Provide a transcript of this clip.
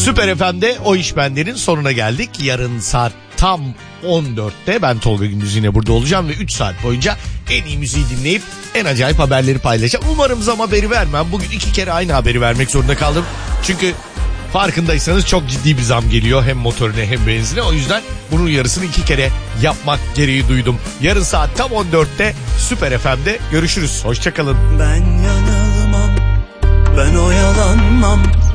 Süper FM'de O İş Bender'in sonuna geldik. Yarın saat tam 14'te ben Tolga Gündüz yine burada olacağım ve 3 saat boyunca en iyi müziği dinleyip en acayip haberleri paylaşacağım. Umarım zam haberi vermem. Bugün 2 kere aynı haberi vermek zorunda kaldım. Çünkü farkındaysanız çok ciddi bir zam geliyor hem motorine hem benzine. O yüzden bunun yarısını 2 kere yapmak gereği duydum. Yarın saat tam 14'te Süper FM'de görüşürüz. Hoşçakalın. Ben yanılmam, ben oyalanmam.